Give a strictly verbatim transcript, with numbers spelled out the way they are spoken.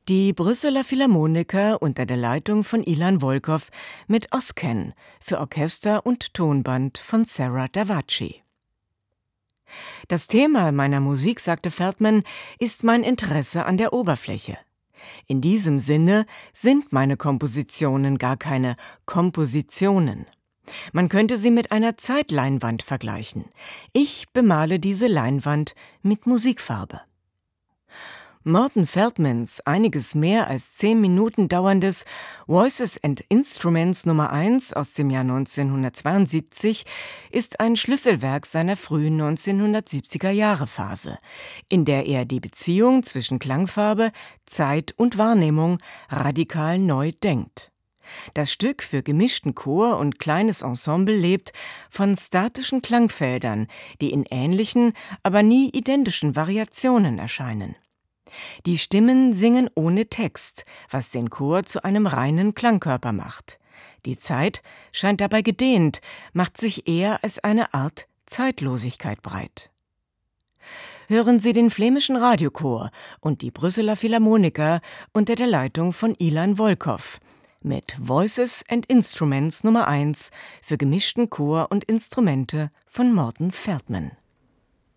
Die Brüsseler Philharmoniker unter der Leitung von Ilan Volkov mit Oscan für Orchester und Tonband von Sarah Davachi. Das Thema meiner Musik, sagte Feldman, ist mein Interesse an der Oberfläche. In diesem Sinne sind meine Kompositionen gar keine Kompositionen. Man könnte sie mit einer Zeitleinwand vergleichen. Ich bemale diese Leinwand mit Musikfarbe. Morton Feldmans einiges mehr als zehn Minuten dauerndes Voices and Instruments Nummer eins aus dem Jahr neunzehnhundertzweiundsiebzig ist ein Schlüsselwerk seiner frühen neunzehnhundertsiebziger-Jahre-Phase, in der er die Beziehung zwischen Klangfarbe, Zeit und Wahrnehmung radikal neu denkt. Das Stück für gemischten Chor und kleines Ensemble lebt von statischen Klangfeldern, die in ähnlichen, aber nie identischen Variationen erscheinen. Die Stimmen singen ohne Text, was den Chor zu einem reinen Klangkörper macht. Die Zeit scheint dabei gedehnt, macht sich eher als eine Art Zeitlosigkeit breit. Hören Sie den flämischen Radiochor und die Brüsseler Philharmoniker unter der Leitung von Ilan Volkov mit Voices and Instruments Nummer eins für gemischten Chor und Instrumente von Morton Feldman.